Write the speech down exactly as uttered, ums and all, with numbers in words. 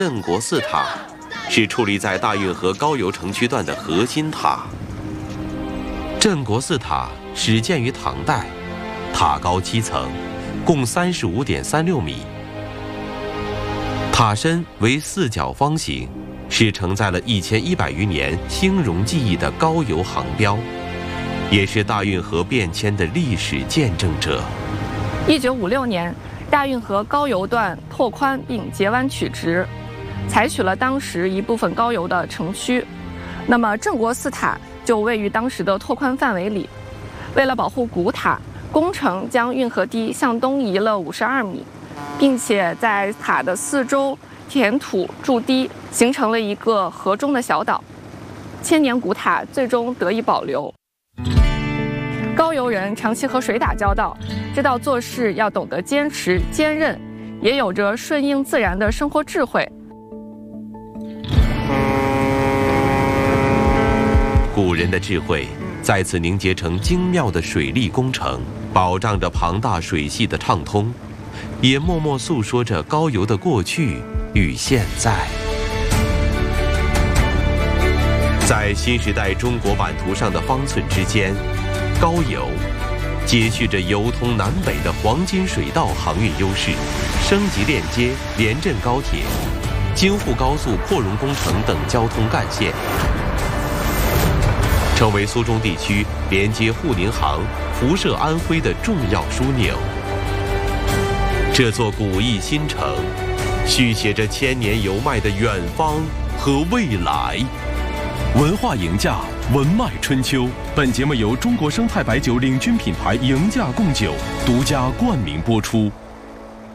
镇国寺塔是矗立在大运河高邮城区段的核心塔。镇国寺塔始建于唐代，塔高七层，共三十五点三六米。塔身为四角方形，是承载了一千一百余年兴荣技艺的高邮航标，也是大运河变迁的历史见证者。 一九五六年，大运河高邮段拓宽并截弯取直，采取了当时一部分高邮的城区。那么镇国寺塔就位于当时的拓宽范围里。为了保护古塔，工程将运河堤向东移了五十二米，并且在塔的四周填土筑堤，形成了一个河中的小岛。千年古塔最终得以保留。高邮人长期和水打交道，知道做事要懂得坚持坚韧，也有着顺应自然的生活智慧。 古人的智慧在此凝结成精妙的水利工程，保障着庞大水系的畅通，也默默诉说着高邮的过去与现在。在新时代中国版图上的方寸之间，高邮接续着邮通南北的黄金水道航运优势，升级链接连镇高铁、京沪高速扩容工程等交通干线，成为苏中地区连接沪宁杭、辐射安徽的重要枢纽。这座古驿新城，续写着千年油脉的远方和未来。 文化赢家，文脉春秋。本节目由中国生态白酒领军品牌赢家贡酒独家冠名播出。